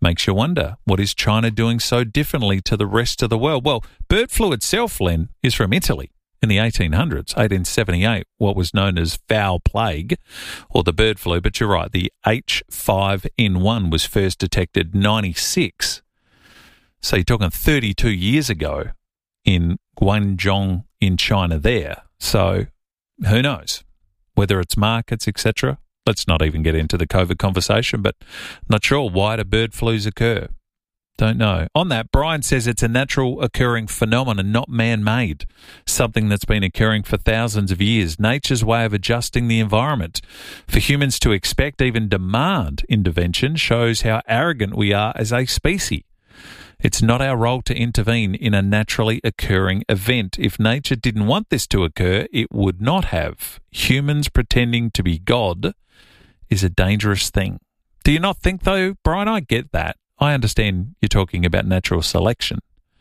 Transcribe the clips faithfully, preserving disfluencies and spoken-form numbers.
Makes you wonder, what is China doing so differently to the rest of the world? Well, bird flu itself, Len, is from Italy. In the eighteen hundreds, eighteen seventy-eight, what was known as foul plague, or the bird flu, but you're right, the H five N one was first detected ninety-six. So you're talking thirty-two years ago in Guangdong in China there. So who knows whether it's markets, et cetera. Let's not even get into the COVID conversation, but not sure why do bird flus occur. Don't know. On that, Brian says it's a natural occurring phenomenon, not man-made, something that's been occurring for thousands of years, nature's way of adjusting the environment. For humans to expect, even demand intervention shows how arrogant we are as a species. It's not our role to intervene in a naturally occurring event. If nature didn't want this to occur, it would not have. Humans pretending to be God is a dangerous thing. Do you not think, though, Brian? I get that. I understand you're talking about natural selection.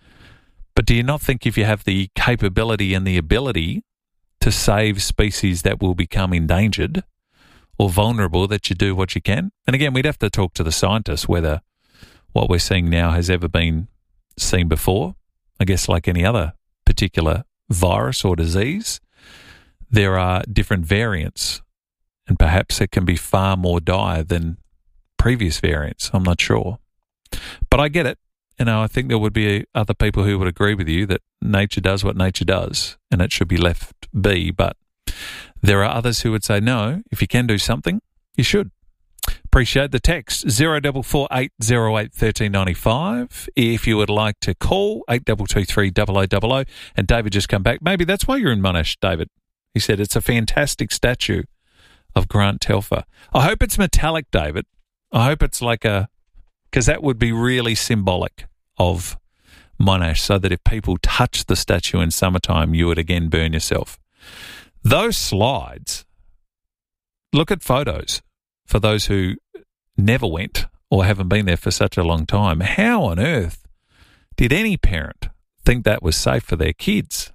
But do you not think if you have the capability and the ability to save species that will become endangered or vulnerable, that you do what you can? And again, we'd have to talk to the scientists whether what we're seeing now has ever been seen before. I guess like any other particular virus or disease, there are different variants, and perhaps it can be far more dire than previous variants. I'm not sure. But I get it. You know, I think there would be other people who would agree with you that nature does what nature does and it should be left be. But there are others who would say, no, if you can do something, you should. Appreciate the text, zero four four eight zero eight one three nine five. If you would like to call, eight two two three zero zero zero zero. And David just come back. Maybe that's why you're in Monash, David. He said it's a fantastic statue of Grant Telfer. I hope it's metallic, David. I hope it's like a... because that would be really symbolic of Monash, so that if people touch the statue in summertime, you would again burn yourself. Those slides, look at photos for those who never went or haven't been there for such a long time. How on earth did any parent think that was safe for their kids?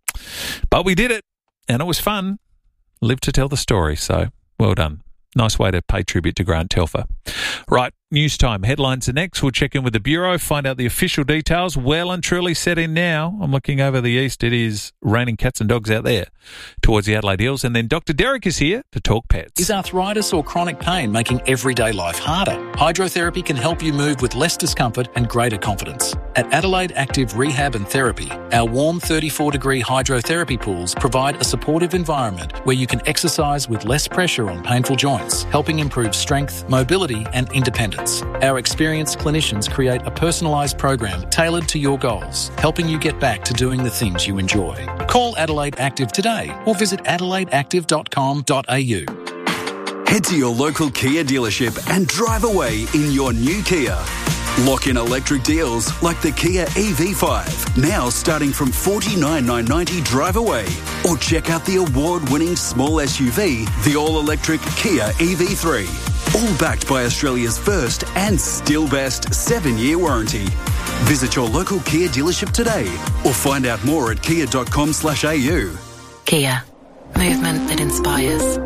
But we did it, and it was fun. Live to tell the story, so well done. Nice way to pay tribute to Grant Telfer. Right, news time. Headlines are next. We'll check in with the Bureau, find out the official details. Well and truly set in now. I'm looking over the east. It is raining cats and dogs out there towards the Adelaide Hills. And then Doctor Derek is here to talk pets. Is arthritis or chronic pain making everyday life harder? Hydrotherapy can help you move with less discomfort and greater confidence. At Adelaide Active Rehab and Therapy, our warm thirty-four degree hydrotherapy pools provide a supportive environment where you can exercise with less pressure on painful joints, helping improve strength, mobility and independence. Our experienced clinicians create a personalised program tailored to your goals, helping you get back to doing the things you enjoy. Call Adelaide Active today or visit adelaide active dot com dot a u. Head to your local Kia dealership and drive away in your new Kia. Lock in electric deals like the Kia E V five, now starting from forty-nine thousand nine hundred ninety dollars drive away. Or check out the award-winning small S U V, the all-electric Kia E V three. All backed by Australia's first and still best seven-year warranty. Visit your local Kia dealership today or find out more at kia dot com slash a u. Kia. Movement that inspires.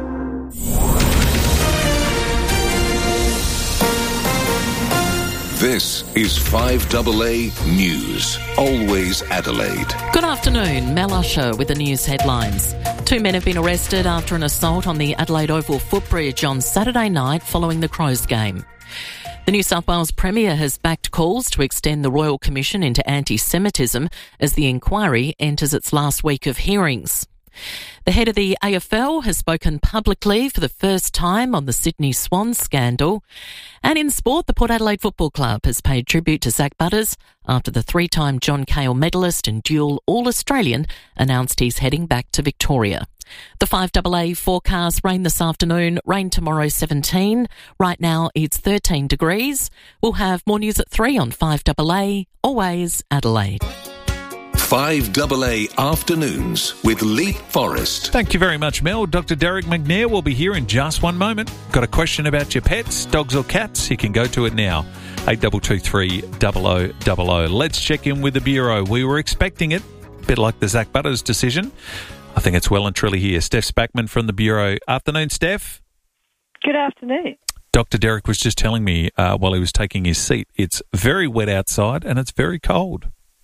This is five A A News, always Adelaide. Good afternoon, Mel Usher with the news headlines. Two men have been arrested after an assault on the Adelaide Oval footbridge on Saturday night following the Crows game. The New South Wales Premier has backed calls to extend the Royal Commission into anti-Semitism as the inquiry enters its last week of hearings. The head of the A F L has spoken publicly for the first time on the Sydney Swans scandal. And in sport, the Port Adelaide Football Club has paid tribute to Zach Butters after the three-time John Cahill medalist and dual All-Australian announced he's heading back to Victoria. The five A A forecast: rain this afternoon, rain tomorrow seventeen. Right now it's thirteen degrees. We'll have more news at three on five A A, always Adelaide. five A A Afternoons with Leap Forest. Thank you very much, Mel. Doctor Derek McNair will be here in just one moment. Got a question about your pets, dogs or cats? You can go to it now. eight two two three zero zero zero zero. Let's check in with the Bureau. We were expecting it, a bit like the Zach Butters decision. I think it's well and truly here. Steph Spackman from the Bureau. Afternoon, Steph. Good afternoon. Doctor Derek was just telling me uh, while he was taking his seat, it's very wet outside and it's very cold.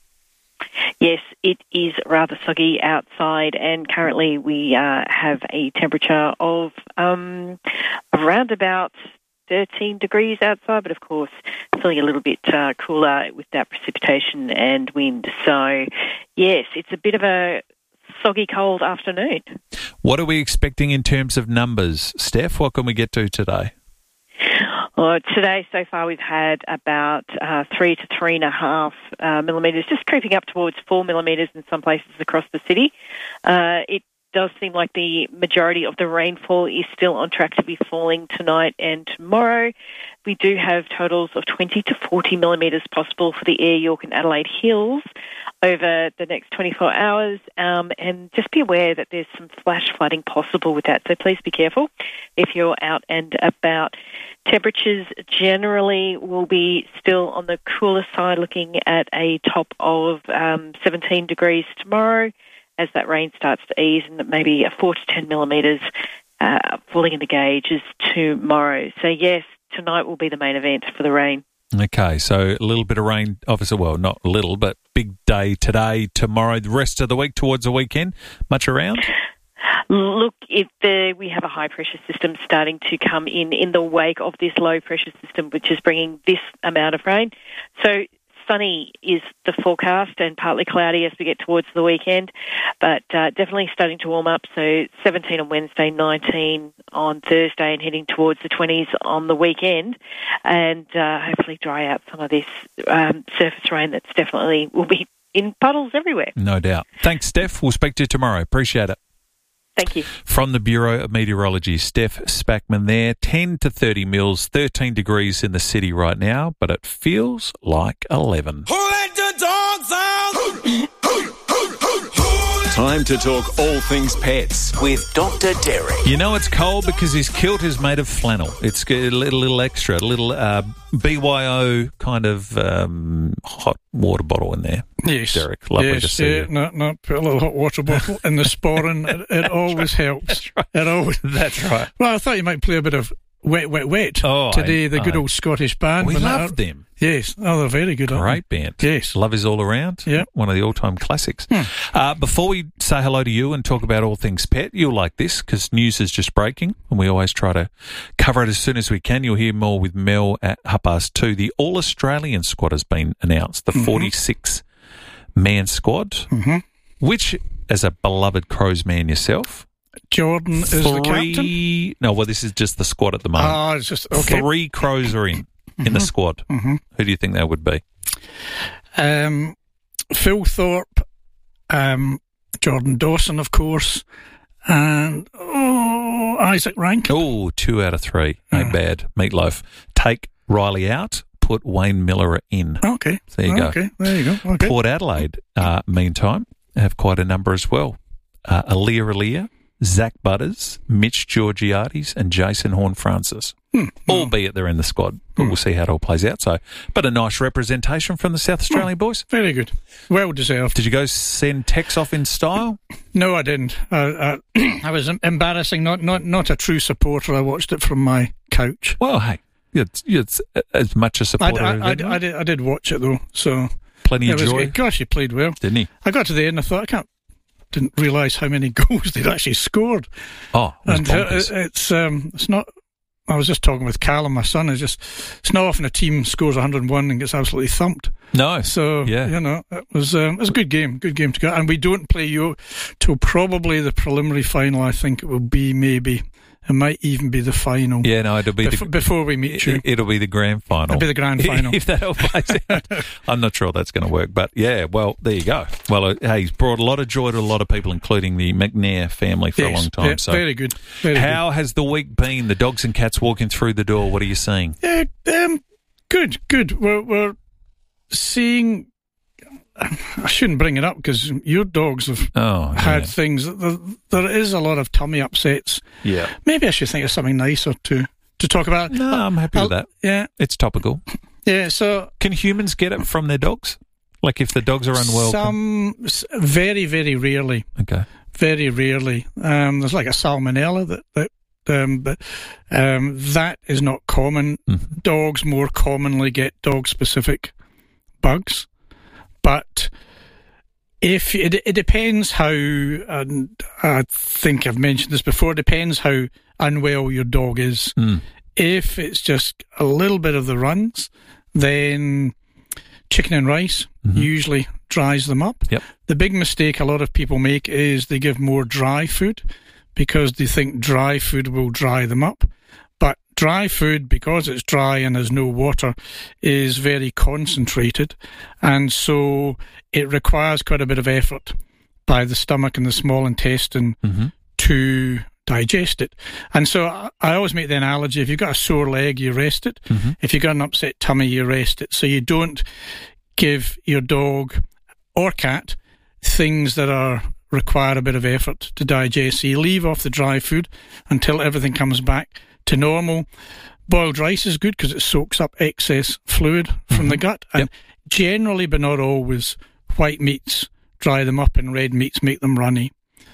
Yes, it is rather soggy outside, and currently we uh, have a temperature of um, around about thirteen degrees outside, but of course feeling a little bit uh, cooler with that precipitation and wind. So, yes, it's a bit of a soggy, cold afternoon. What are we expecting in terms of numbers? Steph, what can we get to today? Well, today, so far, we've had about uh, three to three and a half uh, millimetres, just creeping up towards four millimetres in some places across the city. Uh, it does seem like the majority of the rainfall is still on track to be falling tonight and tomorrow. We do have totals of twenty to forty millimetres possible for the Ayr, York and Adelaide Hills over the next twenty-four hours, um, and just be aware that there's some flash flooding possible with that, so please be careful if you're out and about. Temperatures generally will be still on the cooler side, looking at a top of um, seventeen degrees tomorrow as that rain starts to ease, and maybe a four to ten millimetres uh, falling in the gauges tomorrow. So yes, tonight will be the main event for the rain. Okay, so a little bit of rain, obviously, well, not a little, but big day today, tomorrow, the rest of the week towards the weekend. Much around? Look, if the, we have a high-pressure system starting to come in in the wake of this low-pressure system, which is bringing this amount of rain. So sunny is the forecast and partly cloudy as we get towards the weekend, but uh, definitely starting to warm up. So seventeen on Wednesday, nineteen on Thursday, and heading towards the twenties on the weekend, and uh, hopefully dry out some of this um, surface rain that's definitely will be in puddles everywhere. No doubt. Thanks, Steph. We'll speak to you tomorrow. Appreciate it. Thank you. From the Bureau of Meteorology, Steph Spackman there. ten to thirty mils, thirteen degrees in the city right now, but it feels like eleven. Who let the dogs out? Time to talk all things pets with Doctor Derek. You know it's cold because his kilt is made of flannel. It's a little, little extra, a little uh, B Y O kind of um, hot water bottle in there. Yes. Derek, lovely yes, to see yeah, you. No, no, put a little hot water bottle in the sporran. It, it always right. helps. That's right. It always. That's right. Well, I thought you might play a bit of Wet, Wet, Wet oh, today, I, the good I, old Scottish band. We When loved that, them. Yes. Oh, they're very good. Great band. Yes. Love is all around. Yeah. One of the all-time classics. Hmm. Uh, before we say hello to you and talk about all things pet, you'll like this because news is just breaking and we always try to cover it as soon as we can. You'll hear more with Mel at half past two. The All-Australian squad has been announced, the mm-hmm. forty-six man squad, mm-hmm. which, as a beloved Crows man yourself, Jordan is the captain? Three, no, well, this is just the squad at the moment. Oh, it's just, okay. Three Crows are in, mm-hmm. in the squad. Mm-hmm. Who do you think that would be? Um, Phil Thorpe, um, Jordan Dawson, of course, and oh, Isaac Rankin. Oh, two out of three. Ain't uh. bad. Meatloaf. Take Riley out, put Wayne Miller in. Okay. So there you go. Okay, there you go. Okay. Port Adelaide, uh, meantime, have quite a number as well. Uh, Aaliyah Aaliyah, Zach Butters, Mitch Georgiades, and Jason Horne-Francis. Hmm. Albeit they're in the squad, but hmm. we'll see how it all plays out. So, but a nice representation from the South Australian hmm. boys. Very good. Well deserved. Did you go send Tex off in style? No, I didn't. I, I, I was embarrassing. Not, not, not a true supporter. I watched it from my couch. Well, hey, it's, it's as much a supporter. I, I, I, I, I, did, I did watch it though, so plenty of was, joy. Gosh, he played well, didn't he? I got to the end. I thought I can't. Didn't realise how many goals they'd actually scored. Oh, it was and bonkers. uh, it's um, it's not. I was just talking with Callum, my son. It's just it's not often a team scores one hundred and one and gets absolutely thumped. No, so yeah. you know it was um, it was a good game, good game to go. And we don't play you till probably the preliminary final. I think it will be maybe. It might even be the final. Yeah, no, it'll be Bef- the, before we meet you. It'll be the grand final. It'll be the grand final. If that all plays out, I'm not sure that's going to work. But yeah, well, there you go. Well, uh, hey, he's brought a lot of joy to a lot of people, including the McNair family for yes, a long time. Yeah, so very good. Very how good. has the week been? The dogs and cats walking through the door. What are you seeing? Uh, um, good, good. We're we're seeing. I shouldn't bring it up because your dogs have oh, yeah. had things. There, there is a lot of tummy upsets. Yeah. Maybe I should think of something nicer to, to talk about. No, I'm happy I'll, with that. Yeah. It's topical. Yeah, so... Can humans get it from their dogs? Like if the dogs are unwell? Some... Can... Very, very rarely. Okay. Very rarely. Um, there's like a salmonella that, that Um, but um, that is not common. Mm-hmm. Dogs more commonly get dog-specific bugs. But if it, it depends how, and I think I've mentioned this before, it depends how unwell your dog is. Mm. If it's just a little bit of the runs, then chicken and rice mm-hmm. usually dries them up. Yep. The big mistake a lot of people make is they give more dry food because they think dry food will dry them up. But dry food, because it's dry and there's no water, is very concentrated. And so it requires quite a bit of effort by the stomach and the small intestine mm-hmm. to digest it. And so I, I always make the analogy, if you've got a sore leg, you rest it. Mm-hmm. If you've got an upset tummy, you rest it. So you don't give your dog or cat things that are require a bit of effort to digest. So you leave off the dry food until everything comes back to normal. Boiled rice is good because it soaks up excess fluid from mm-hmm. the gut. And yep. generally, but not always, white meats dry them up and red meats make them runny.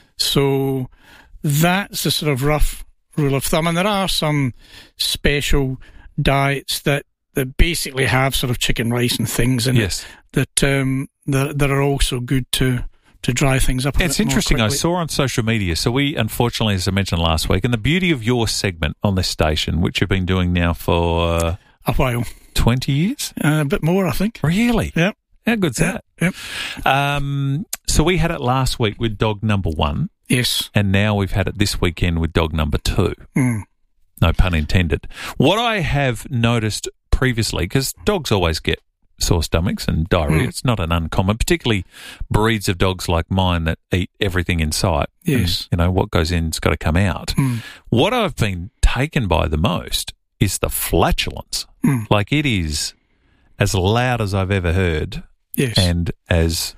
So that's the sort of rough rule of thumb. And there are some special diets that, that basically have sort of chicken rice and things in yes. it that, um, that, that are also good to to dry things up a It's bit more interesting. I quickly. saw on social media. So we, unfortunately, as I mentioned last week, and the beauty of your segment on this station, which you've been doing now for uh, a while, twenty years, uh, a bit more, I think. Really? Yep. How good's yep. that? Yep. Um, so we had it last week with dog number one. Yes. And now we've had it this weekend with dog number two. Mm. No pun intended. What I have noticed previously, because dogs always get sore stomachs and diarrhea, mm. it's not an uncommon, particularly breeds of dogs like mine that eat everything in sight. Yes. And, you know, what goes in's got to come out. Mm. What I've been taken by the most is the flatulence. Mm. Like, it is as loud as I've ever heard. Yes. And as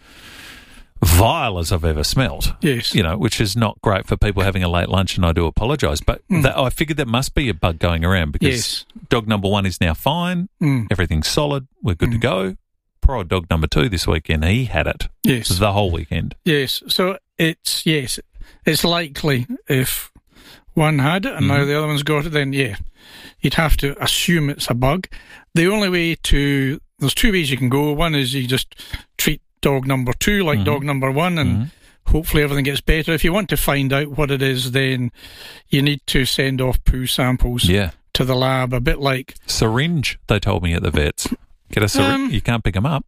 vile as I've ever smelt. Yes. You know, which is not great for people having a late lunch, and I do apologise. But Mm. that, I figured there must be a bug going around because Yes. dog number one is now fine. Mm. Everything's solid. We're good Mm. to go. Poor old dog number two this weekend, he had it. Yes. The whole weekend. Yes. So it's, yes, it's likely if one had it and Mm-hmm. now the other one's got it, then yeah, you'd have to assume it's a bug. The only way to, there's two ways you can go. One is you just treat dog number two like mm-hmm. dog number one and mm-hmm. hopefully everything gets better. If you want to find out what it is, then you need to send off poo samples Yeah. to the lab, a bit like... Syringe, they told me at the vets. Get a syringe. Um, you can't pick them up.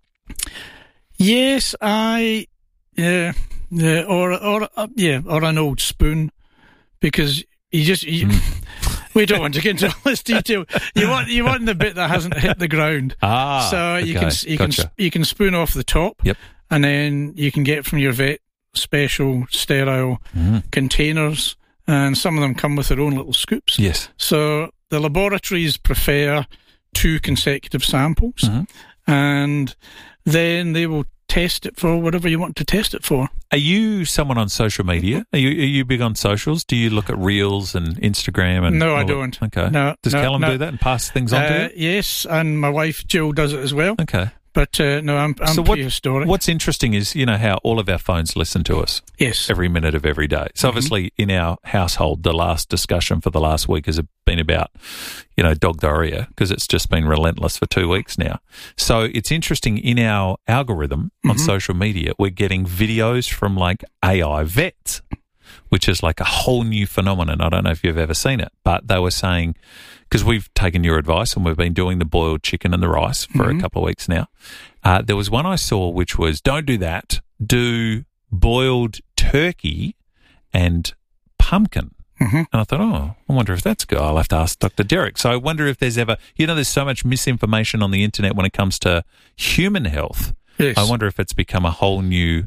Yes, I... Yeah, yeah, or, or, uh, yeah, or an old spoon, because you just... You, Mm. We don't want to get into all this detail. You want you want the bit that hasn't hit the ground. Ah, so you okay. can you Gotcha. can you can spoon off the top. Yep. And then you can get from your vet special sterile Mm. containers, and some of them come with their own little scoops. Yes. So the laboratories prefer two consecutive samples, Mhm. and then they will test it for whatever you want to test it for. Are you someone on social media? Are you are you big on socials? Do you look at Reels and Instagram? And No, I all- don't. Okay. No, Does no, Callum no. do that and pass things on to Uh, you? yes, and my wife Jill does it as well. Okay. But uh, no, I'm, I'm So what- prehistoric. What's interesting is, you know, how all of our phones listen to us Yes. every minute of every day. So obviously in our household, the last discussion for the last week has been about, you know, dog diarrhea, because it's just been relentless for two weeks now. So it's interesting, in our algorithm on social media, we're getting videos from like A I vets, which is like a whole new phenomenon. I don't know if you've ever seen it, but they were saying, because we've taken your advice and we've been doing the boiled chicken and the rice for Mm-hmm. a couple of weeks now. Uh, there was one I saw which was, don't do that, do boiled turkey and pumpkin. Mm-hmm. And I thought, oh, I wonder if that's good. I'll have to ask Doctor Derek. So I wonder if there's ever, you know, there's so much misinformation on the internet when it comes to human health. Yes. I wonder if it's become a whole new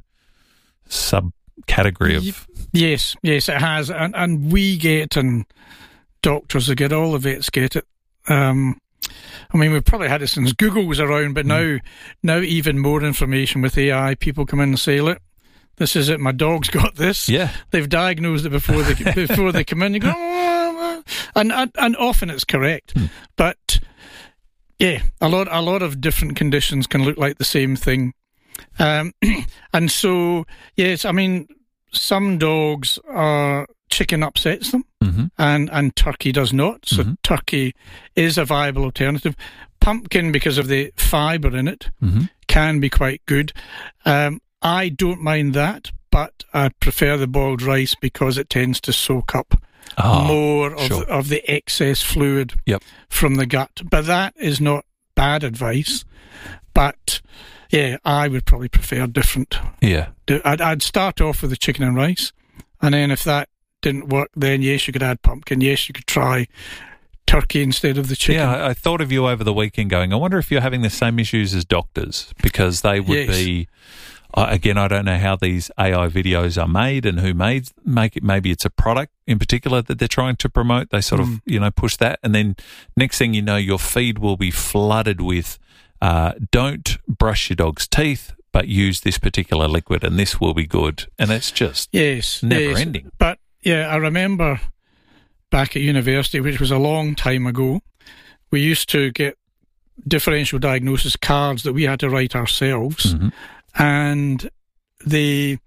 subcategory of... Yes, yes, it has. And, and we get, and doctors that get, all the vets get it. Um, I mean, we've probably had it since Google was around, but now, now even more information with A I. People come in and say, look, this is it, my dog's got this. Yeah. They've diagnosed it before they before they come in. You go, oh, and, and and often it's correct, Hmm. but yeah, a lot a lot of different conditions can look like the same thing, um, and so yes, I mean, some dogs are chicken upsets them, mm-hmm. and, and turkey does not. So mm-hmm. turkey is a viable alternative. Pumpkin, because of the fibre in it, mm-hmm. can be quite good. Um, I don't mind that, but I prefer the boiled rice because it tends to soak up oh, more of, sure. the, of the excess fluid yep. from the gut. But that is not bad advice. But, yeah, I would probably prefer different. Yeah. I'd, I'd start off with the chicken and rice, and then if that didn't work, then yes, you could add pumpkin. Yes, you could try turkey instead of the chicken. Yeah, I thought of you over the weekend going, I wonder if you're having the same issues as doctors, because they would yes. be, uh, again, I don't know how these A I videos are made and who made make it. Maybe it's a product in particular that they're trying to promote. They sort mm. of, you know, push that. And then next thing you know, your feed will be flooded with, uh, don't brush your dog's teeth, but use this particular liquid and this will be good. And it's just yes, never yes. ending. But, yeah, I remember back at university, which was a long time ago, we used to get differential diagnosis cards that we had to write ourselves, mm-hmm. and the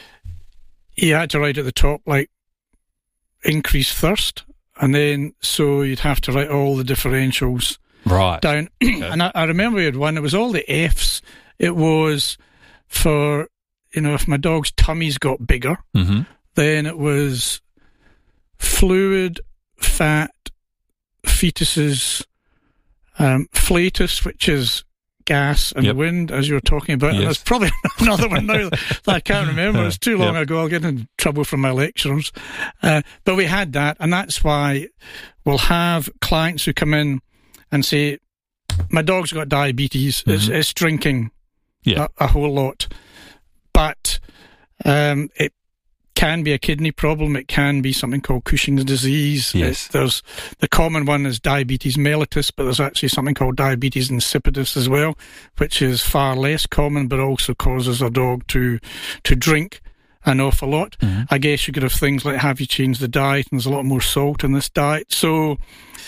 you had to write at the top, like, increased thirst, and then so you'd have to write all the differentials right down. Okay. And I, I remember we had one, it was all the F's. It was for, you know, if my dog's tummy's got bigger, mm-hmm. then it was fluid, fat, fetuses, um, flatus, which is gas and yep. wind, as you were talking about. Yes. And there's probably another one now that I can't remember. It's too long yep. ago. I'll get in trouble from my lecturers. Uh, but we had that, and that's why we'll have clients who come in and say, my dog's got diabetes, mm-hmm. it's, it's drinking yeah. a, a whole lot. But um, it can be a kidney problem. It can be something called Cushing's disease. Yes. It, there's the common one is diabetes mellitus, but there's actually something called diabetes insipidus as well, which is far less common, but also causes a dog to to drink an awful lot. Mm-hmm. I guess you could have things like, have you changed the diet? And there's a lot more salt in this diet. So,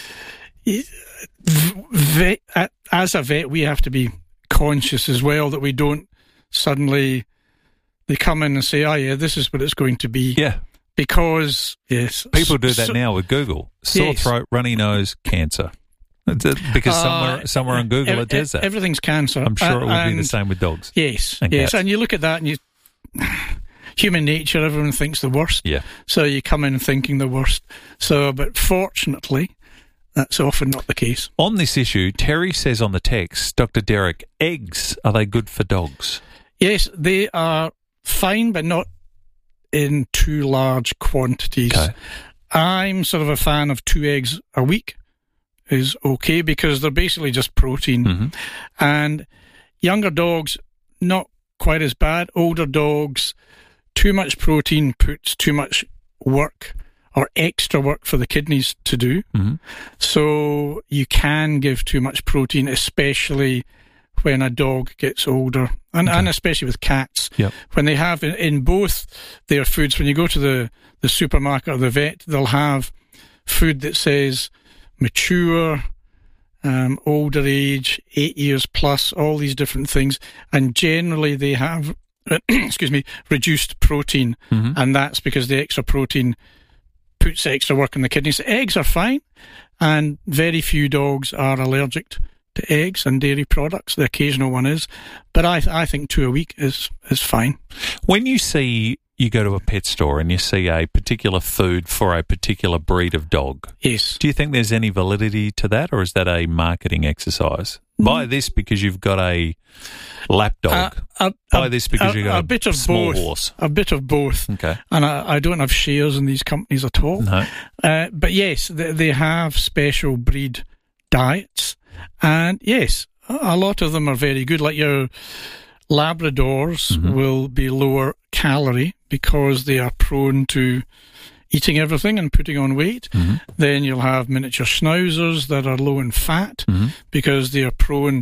vet, as a vet, we have to be conscious as well that we don't suddenly. They come in and say, oh, yeah, this is what it's going to be. Yeah. Because, yes. People do that so, now with Google. Sore yes. throat, runny nose, cancer. Because uh, somewhere somewhere on Google ev- it does that. Everything's cancer. I'm sure it would and, be the same with dogs. Yes, and yes. cats. And you look at that and you... Human nature, everyone thinks the worst. Yeah. So you come in thinking the worst. So, but fortunately, that's often not the case. On this issue, Terry says on the text, Doctor Derek, eggs, are they good for dogs? Yes, they are fine, but not in too large quantities. Okay. I'm sort of a fan of two eggs a week is okay because they're basically just protein. Mm-hmm. And younger dogs, not quite as bad. Older dogs, too much protein puts too much work or extra work for the kidneys to do. Mm-hmm. So you can give too much protein, especially when a dog gets older, and, okay. and especially with cats. Yep. When they have in, in both their foods, when you go to the, the supermarket or the vet, they'll have food that says mature, um, older age, eight years plus, all these different things, and generally they have, excuse me, reduced protein, mm-hmm. and that's because the extra protein puts extra work in the kidneys. Eggs are fine, and very few dogs are allergic to eggs and dairy products. The occasional one is, but I I think two a week is is fine. When you see you go to a pet store and you see a particular food for a particular breed of dog, yes, do you think there's any validity to that, or is that a marketing exercise? Mm. Buy this because you've got a lap dog. Uh, a, Buy a, this because a, you've got a, a bit of small both. horse. A bit of both. Okay, and I, I don't have shares in these companies at all. No, uh, but yes, they, they have special breed diets. And yes, a lot of them are very good. Like your Labradors mm-hmm. will be lower calorie because they are prone to eating everything and putting on weight. Mm-hmm. Then you'll have miniature Schnauzers that are low in fat mm-hmm. because they are prone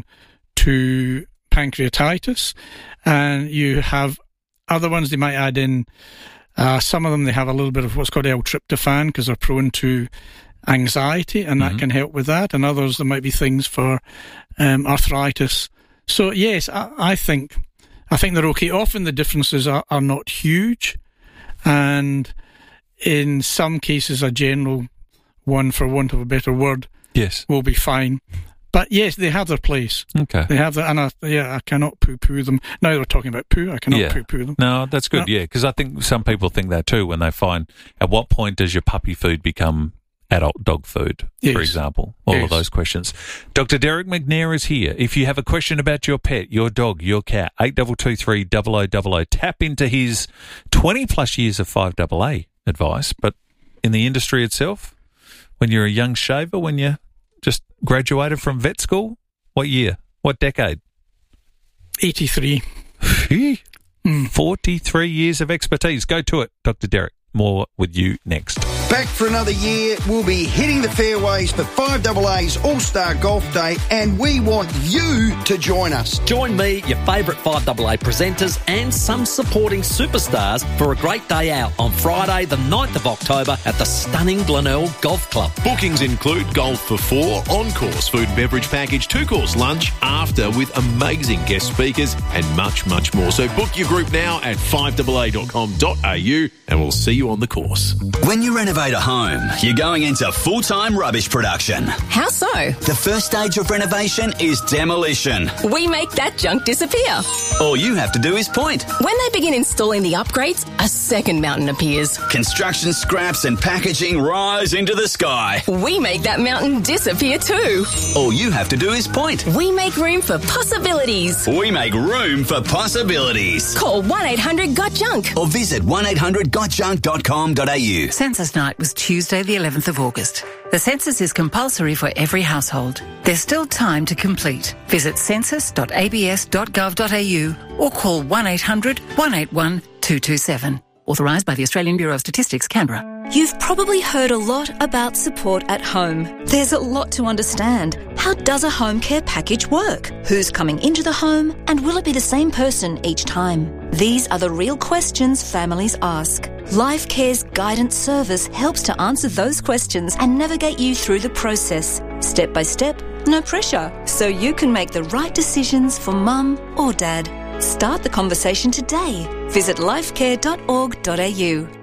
to pancreatitis. And you have other ones they might add in. Uh, some of them, they have a little bit of what's called L-tryptophan because they're prone to anxiety, and that mm-hmm. can help with that. And others, there might be things for um, arthritis. So yes, I, I think I think they're okay. Often the differences are, are not huge, and in some cases, a general one, for want of a better word, yes, will be fine. But yes, they have their place. Okay. They have that, and I, yeah, I cannot poo-poo them. Now they're talking about poo, I cannot yeah. poo-poo them. No, that's good, no. yeah, because I think some people think that too when they find, at what point does your puppy food become adult dog food, yes. for example? All yes. of those questions. Doctor Derek McNair is here. If you have a question about your pet, your dog, your cat, eight two two three, double oh double oh, tap into his twenty-plus years of five double A advice. But in the industry itself, when you're a young shaver, when you just graduated from vet school, what year? What decade? eighty-three. mm. forty-three years of expertise. Go to it, Doctor Derek. More with you next. Back for another year, we'll be hitting the fairways for five double A's All-Star Golf Day, and we want you to join us. Join me, your favourite five double A presenters and some supporting superstars for a great day out on Friday the ninth of October at the stunning Glenelg Golf Club. Bookings include golf for four, on-course food and beverage package, two-course lunch, after with amazing guest speakers and much, much more. So book your group now at five double A dot com dot a u and we'll see you on the course. When you renovate a home, you're going into full-time rubbish production. How so? The first stage of renovation is demolition. We make that junk disappear. All you have to do is point. When they begin installing the upgrades, a second mountain appears. Construction scraps and packaging rise into the sky. We make that mountain disappear too. All you have to do is point. We make room for possibilities. We make room for possibilities. Call one eight hundred got junk or visit one eight hundred got junk dot com dot a u. Census night was Tuesday the eleventh of August. The census is compulsory for every household. There's still time to complete. Visit census dot a b s dot gov dot a u or call one eight hundred, one eight one, two two seven. Authorised by the Australian Bureau of Statistics, Canberra. You've probably heard a lot about support at home. There's a lot to understand. How does a home care package work? Who's coming into the home? And will it be the same person each time? These are the real questions families ask. Life Care's guidance service helps to answer those questions and navigate you through the process. Step by step, no pressure. So you can make the right decisions for mum or dad. Start the conversation today. Visit lifecare dot org dot a u.